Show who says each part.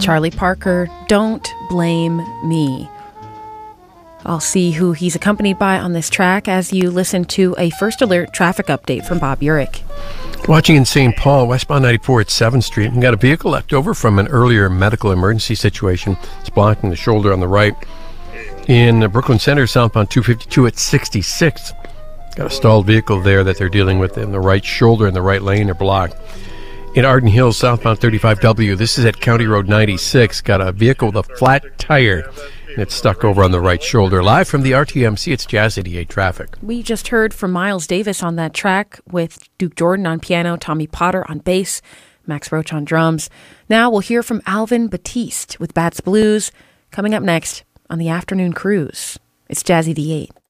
Speaker 1: Charlie Parker, Don't Blame Me. I'll see who he's accompanied by on this track as you listen to a First Alert traffic update from Bob Urich.
Speaker 2: Watching in St. Paul, westbound 94 at 7th Street. We got a vehicle left over from an earlier medical emergency situation. It's blocking the shoulder on the right. In Brooklyn Center, southbound 252 at 66th. Got a stalled vehicle there that they're dealing with in the right shoulder and the right lane are blocked. In Arden Hills, southbound 35W, this is at County Road 96. Got a vehicle with a flat tire. It's stuck over on the right shoulder. Live from the RTMC, it's Jazz 88 Traffic.
Speaker 1: We just heard from Miles Davis on that track with Duke Jordan on piano, Tommy Potter on bass, Max Roach on drums. Now we'll hear from Alvin Batiste with Bats Blues coming up next on the Afternoon Cruise. It's Jazz 88.